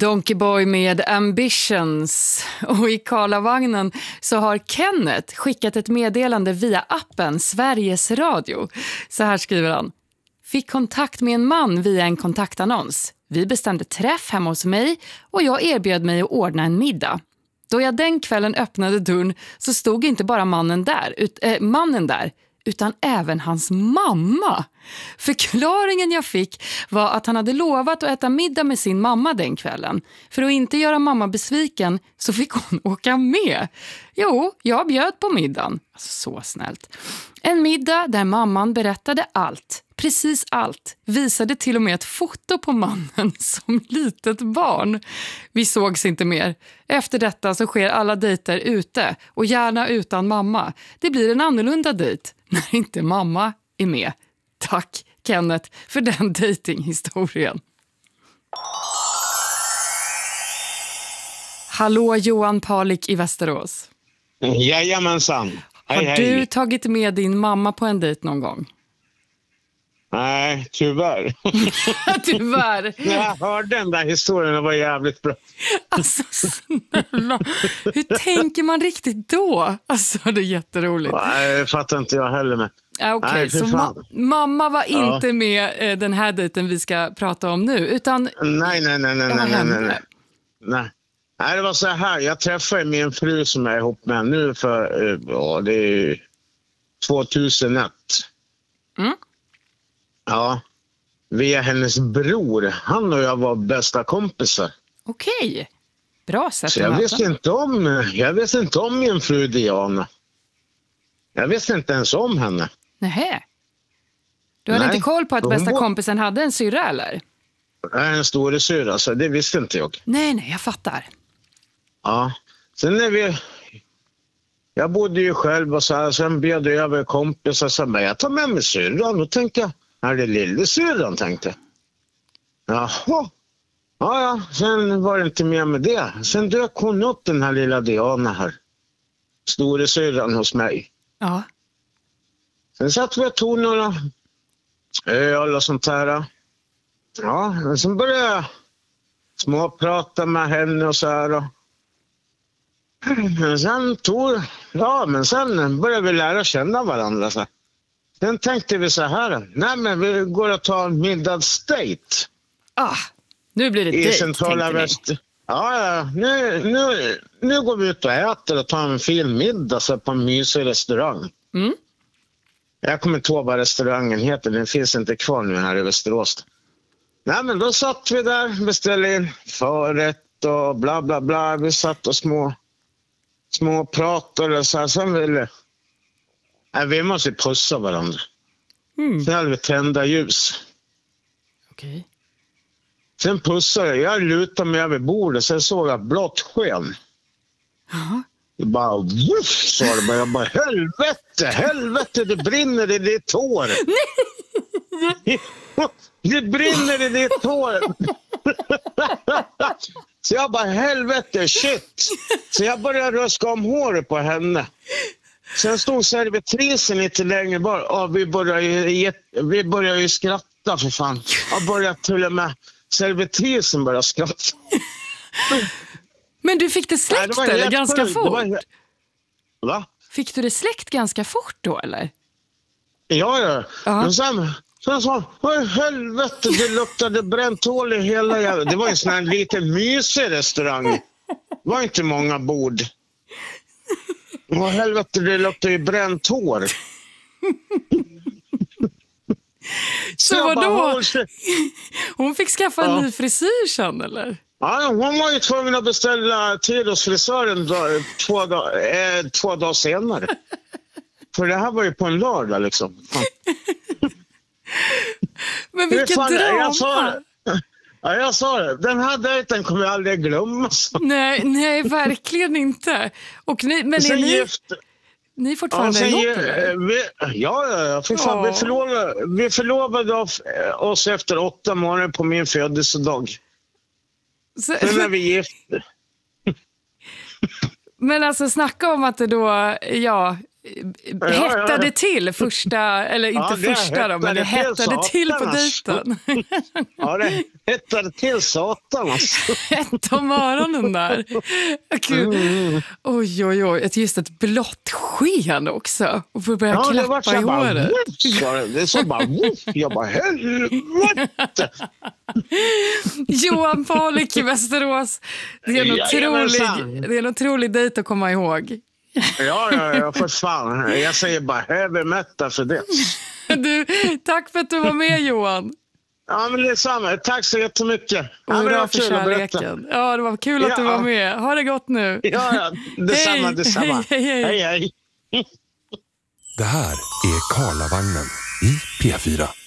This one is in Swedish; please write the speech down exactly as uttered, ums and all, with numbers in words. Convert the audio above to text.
Donkey Boy med Ambitions. Och i Karlavagnen så har Kenneth skickat ett meddelande via appen Sveriges Radio. Så här skriver han. Fick kontakt med en man via en kontaktannons. Vi bestämde träff hemma hos mig och jag erbjöd mig att ordna en middag. Då jag den kvällen öppnade dörren så stod inte bara mannen där, ut, äh, mannen där utan även hans mamma. Förklaringen jag fick var att han hade lovat att äta middag med sin mamma den kvällen. För att inte göra mamma besviken så fick hon åka med. Jo, jag bjöd på middagen. Alltså, så snällt. En middag där mamman berättade allt. Precis allt. Visade till och med ett foto på mannen som litet barn. Vi sågs inte mer. Efter detta så sker alla dejter ute och gärna utan mamma. Det blir en annorlunda dejt när inte mamma är med. Tack Kenneth för den dejtinghistorien. Hallå Johan Palik i Västerås. Jajamensan. Har hej, du hej. tagit med din mamma på en dejt någon gång? Nej, tyvärr. Tyvärr. När jag hörde den där historien, det var jävligt bra. Alltså snälla, hur tänker man riktigt då? Alltså det är jätteroligt. Nej, det fattar inte jag heller med. Ja, okej, okay. Så ma- mamma var inte ja. med eh, den här dejten vi ska prata om nu, utan... Nej, nej, nej, nej, nej, nej, nej. nej. Nej, det var så här. Jag träffade min fru som jag är ihop med nu för, ja, det är tvåtusenett. Mm. Ja, via hennes bror. Han och jag var bästa kompisar. Okej, bra sätt så jag visste inte om Jag visste inte om min fru Diana. Jag visste inte ens om henne. Nähä. Du hade Nej, inte koll på att bästa var... kompisen hade en syra, eller? Nej, en stor syra, så det visste inte jag. Nej, nej, jag fattar. Ja, sen när vi... Jag bodde ju själv och så här, sen bjöd jag över kompisar och sa, jag tar med mig syrran. Då tänkte jag, är det lille syrran, tänkte jag. Jaha. Ja, ja, sen var det inte mer med det. Sen dök hon upp, den här lilla Diana här. Store syrran hos mig. Ja. Sen satt vi och tog några öl och sånt här. Ja, och sen började jag småprata med henne och så här. Men sen tog, ja, men sen började vi lära känna varandra. Så. Sen tänkte vi så här, nej men vi går och tar en middagsdate. Ah, nu blir det I dejt, centrala väst. Ja, ja, nu, nu, nu går vi ut och äter och tar en fin middag så på en mysig restaurang. Mm. Jag kommer inte ihåg vad restaurangen heter, den finns inte kvar nu här i Västerås. Nej men då satt vi där, beställde in förrätt och bla bla bla. Vi satt och små, små pratade och så här. Sen ville, nej, vi måste pussa varandra. Mm. Sen hade vi tända ljus. Okej. Okay. Sen pussade jag, jag lutade mig över bordet, sen såg jag blått sken. Jaha. Det bara, wuff, sa det bara. Jag bara, helvete, helvete, det brinner i ditt hår. Det brinner i ditt hår. Så jag bara, helvete, shit. Så jag började röska om håret på henne. Sen stod servitrisen lite längre bara. Ja, vi började ju, vi började ju skratta för fan. Jag började till och med servitrisen började skratta. Men du fick det släckt Nej, det eller ganska fort? Var... Va? Fick du det släckt ganska fort då eller? Ja, ja. Uh-huh. Men sen, sen sa han, helvete, det luktade bränt hål i hela jävla... Det var en sån här liten mysig restaurang. Det var inte många bord. Åh, helvete, det luktade ju bränt hår. Så, så vadå? Hon fick skaffa en ja. ny frisyr sen, eller? Ja, hon var ju tvungen att beställa tid hos frisören då, två, dag, eh, två dagar senare. För det här var ju på en lördag liksom. Ja. Men vilket fan, drama! Jag sa, ja, jag sa det. Den här dejten kommer jag aldrig glömma. Så. Nej, nej, verkligen inte. Och ni, men är ni... Gift... Ni är fortfarande ja, ihop, eller? Vi, ja, ja, för fan, vi, förlovade, vi förlovade oss efter åtta månader på min födelsedag. Så, Sen är vi gifta. Men alltså snacka om att det då, ja, ja, hettade ja, ja. till första, eller inte ja, första då, men det hettade till, till på dejten. Ja, det hettade till satan alltså. Hett om öronen där. Mm. Oj, oj, oj. Ett, just ett blått sken också. Och får börja ja, klappa i håret. Bara, det är så bara, woof, jag bara, helvete. Johan Paulik i Västerås. Det är en ja, otrolig, det är en otrolig dejt att komma ihåg. Ja, ja, ja, för fan. Jag säger bara heavy metal för det. Du, tack för att du var med, Johan. Ja, men det är samma. Tack så jättemycket. Och ja, bra för kärleken. Ja, det var kul att ja. du var med. Ha det gott nu. Ja, ja. Detsamma, hej. detsamma. Hej, hej, hej. hej, hej. Det här är Karlavagnen i P fyra.